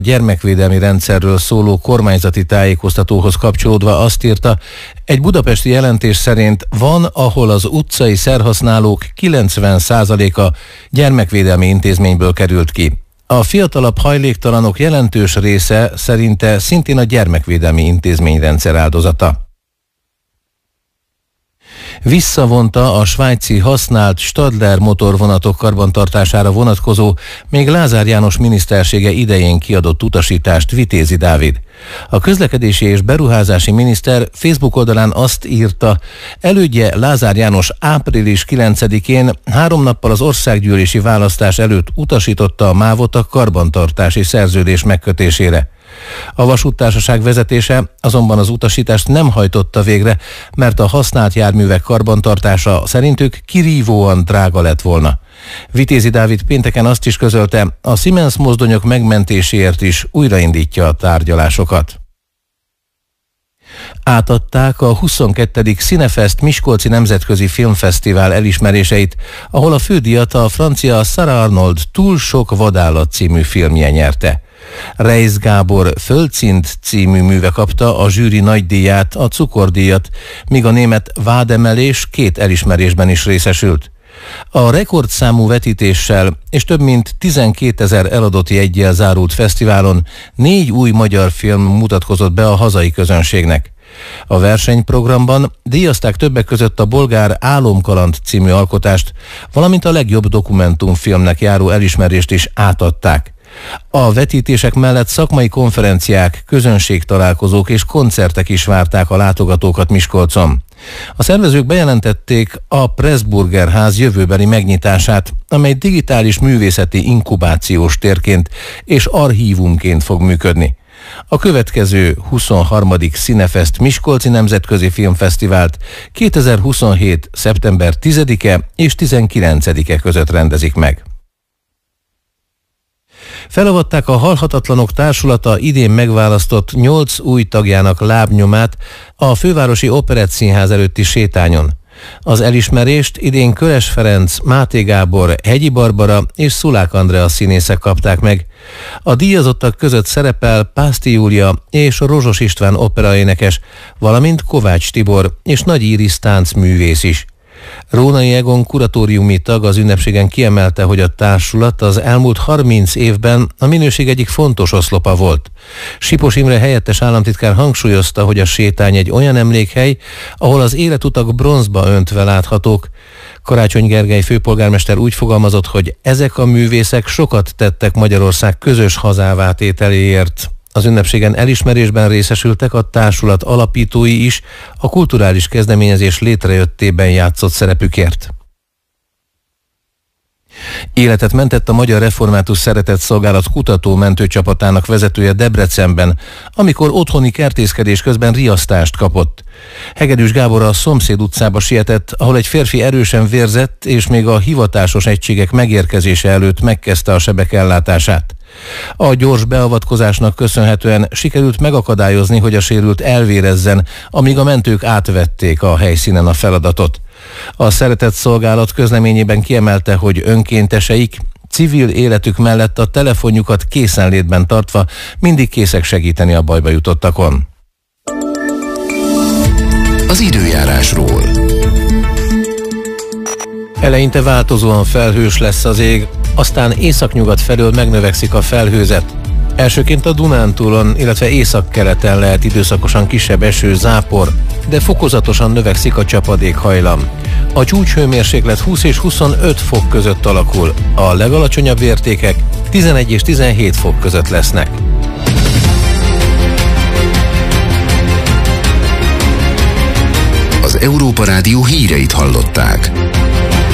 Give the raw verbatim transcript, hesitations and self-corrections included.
gyermekvédelmi rendszerről szóló kormányzati tájékoztatóhoz kapcsolódva azt írta, egy budapesti jelentés szerint van, ahol az utcai szerhasználók kilencven százaléka gyermekvédelmi intézményből került ki. A fiatalabb hajléktalanok jelentős része szerinte szintén a gyermekvédelmi intézményrendszer áldozata. Visszavonta a svájci használt Stadler motorvonatok karbantartására vonatkozó, még Lázár János minisztersége idején kiadott utasítást Vitézi Dávid. A közlekedési és beruházási miniszter Facebook oldalán azt írta, elődje Lázár János április kilencedikén, három nappal az országgyűlési választás előtt utasította a mávot a karbantartási szerződés megkötésére. A vasúttársaság vezetése azonban az utasítást nem hajtotta végre, mert a használt járművek karbantartása szerintük kirívóan drága lett volna. Vitézi Dávid pénteken azt is közölte, a Siemens mozdonyok megmentéséért is újraindítja a tárgyalásokat. Átadták a huszonkettedik Cinefest Miskolci Nemzetközi Filmfesztivál elismeréseit, ahol a fődíjat a francia Sarah Arnold Túl sok vadállat című filmje nyerte. Reisz Gábor Földszint című műve kapta a zsűri nagydíját, a cukordíjat, míg a német Vádemelés két elismerésben is részesült. A rekordszámú vetítéssel és több mint tizenkétezer eladott jeggyel zárult fesztiválon négy új magyar film mutatkozott be a hazai közönségnek. A versenyprogramban díjazták többek között a bolgár Álomkaland című alkotást, valamint a legjobb dokumentumfilmnek járó elismerést is átadták. A vetítések mellett szakmai konferenciák, közönségtalálkozók és koncertek is várták a látogatókat Miskolcon. A szervezők bejelentették a Pressburger ház jövőbeli megnyitását, amely digitális művészeti inkubációs térként és archívumként fog működni. A következő huszonharmadik Cinefest Miskolci Nemzetközi Filmfesztivált kétezer-huszonhét. szeptember tizedike és tizenkilencedike között rendezik meg. Felavatták a Halhatatlanok Társulata idén megválasztott nyolc új tagjának lábnyomát a Fővárosi Operettszínház előtti sétányon. Az elismerést idén Köres Ferenc, Máté Gábor, Hegyi Barbara és Szulák Andrea színészek kapták meg. A díjazottak között szerepel Pászti Júlia és Rozsos István operaénekes, valamint Kovács Tibor és Nagy Íris táncművész is. Rónai Egon kuratóriumi tag az ünnepségen kiemelte, hogy a társulat az elmúlt harminc évben a minőség egyik fontos oszlopa volt. Sipos Imre helyettes államtitkár hangsúlyozta, hogy a sétány egy olyan emlékhely, ahol az életutak bronzba öntve láthatók. Karácsony Gergely főpolgármester úgy fogalmazott, hogy ezek a művészek sokat tettek Magyarország közös hazává tételéért. Az ünnepségen elismerésben részesültek a társulat alapítói is a kulturális kezdeményezés létrejöttében játszott szerepükért. Életet mentett a Magyar Református Szeretetszolgálat kutató-mentő csapatának vezetője Debrecenben, amikor otthoni kertészkedés közben riasztást kapott. Hegedűs Gábor a szomszéd utcába sietett, ahol egy férfi erősen vérzett, és még a hivatásos egységek megérkezése előtt megkezdte a sebek ellátását. A gyors beavatkozásnak köszönhetően sikerült megakadályozni, hogy a sérült elvérezzen, amíg a mentők átvették a helyszínen a feladatot. A Szeretetszolgálat közleményében kiemelte, hogy önkénteseik civil életük mellett a telefonjukat készenlétben tartva mindig készek segíteni a bajba jutottakon. Az időjárásról. Eleinte változóan felhős lesz az ég, aztán északnyugat felől megnövekszik a felhőzet. Elsőként a Dunántúlon, illetve északkeleten lehet időszakosan kisebb eső, zápor, de fokozatosan növekszik a csapadékhajlam. A csúcshőmérséklet húsz és huszonöt fok között alakul, a legalacsonyabb értékek tizenegy és tizenhét fok között lesznek. Az Európa Rádió híreit hallották.